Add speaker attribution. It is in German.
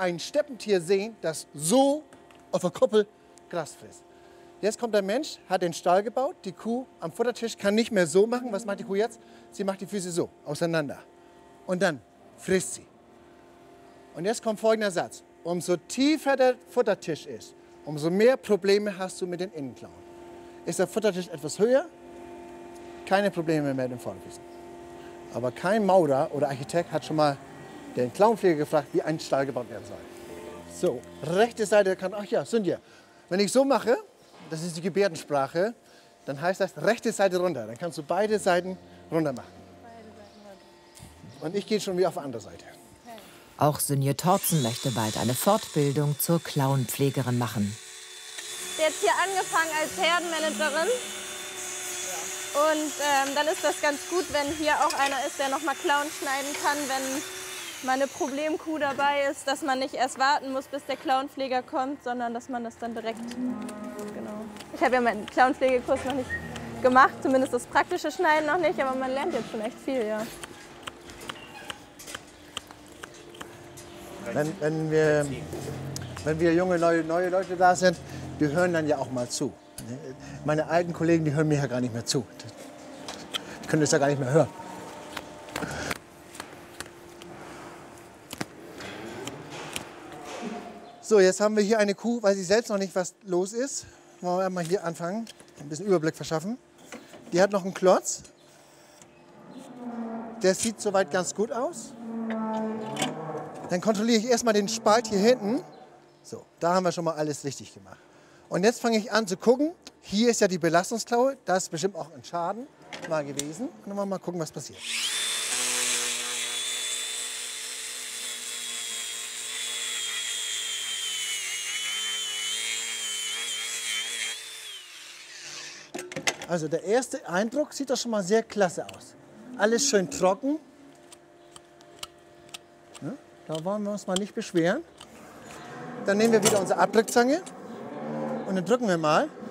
Speaker 1: ein Steppentier sehen, das so auf der Koppel Gras frisst. Jetzt kommt der Mensch, hat den Stall gebaut, die Kuh am Futtertisch kann nicht mehr so machen. Was macht die Kuh jetzt? Sie macht die Füße so, auseinander. Und dann frisst sie. Und jetzt kommt folgender Satz. Umso tiefer der Futtertisch ist, umso mehr Probleme hast du mit den Innenklauen. Ist der Futtertisch etwas höher? Keine Probleme mehr mit den Vorderfüßen. Aber kein Maurer oder Architekt hat schon mal den Klauenpfleger gefragt, wie ein Stall gebaut werden soll. So, rechte Seite kann, ach ja, Sünja. Wenn ich so mache, das ist die Gebärdensprache, dann heißt das rechte Seite runter. Dann kannst du beide Seiten runter machen. Und ich gehe schon wieder auf die andere Seite.
Speaker 2: Auch Sünje Tortzen möchte bald eine Fortbildung zur Klauenpflegerin machen.
Speaker 3: Jetzt hier angefangen als Herdenmanagerin. Und dann ist das ganz gut, wenn hier auch einer ist, der noch mal Klauen schneiden kann, wenn mal eine Problemkuh dabei ist, dass man nicht erst warten muss, bis der Klauenpfleger kommt, sondern dass man das dann direkt, genau. Ich habe ja meinen Klauenpflegekurs noch nicht gemacht, zumindest das praktische Schneiden noch nicht, aber man lernt jetzt schon echt viel, ja.
Speaker 1: Wenn wir junge, neue Leute da sind, wir hören dann ja auch mal zu. Meine alten Kollegen, die hören mir ja gar nicht mehr zu. Die können das ja gar nicht mehr hören. So, jetzt haben wir hier eine Kuh, weiß ich selbst noch nicht, was los ist. Wollen wir mal hier anfangen, ein bisschen Überblick verschaffen. Die hat noch einen Klotz. Der sieht soweit ganz gut aus. Dann kontrolliere ich erstmal den Spalt hier hinten. So, da haben wir schon mal alles richtig gemacht. Und jetzt fange ich an zu gucken. Hier ist ja die Belastungsklaue. Da ist bestimmt auch ein Schaden mal gewesen. Und dann wollen wir mal gucken, was passiert. Also der erste Eindruck sieht doch schon mal sehr klasse aus. Alles schön trocken. Ja, da wollen wir uns mal nicht beschweren. Dann nehmen wir wieder unsere Abdrückzange und dann drücken wir mal.